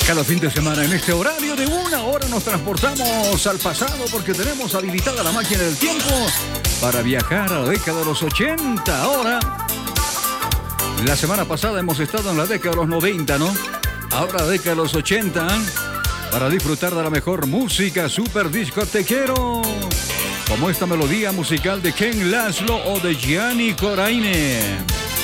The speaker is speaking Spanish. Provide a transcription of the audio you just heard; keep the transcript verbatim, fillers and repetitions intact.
Cada fin de semana en este horario de una hora nos transportamos al pasado porque tenemos habilitada la máquina del tiempo para viajar a la década de los ochenta. Ahora, la semana pasada hemos estado en la década de los noventa, ¿no? Ahora la década de los ochenta, para disfrutar de la mejor música super discotequero, como esta melodía musical de Ken Laszlo o de Gianni Coraine.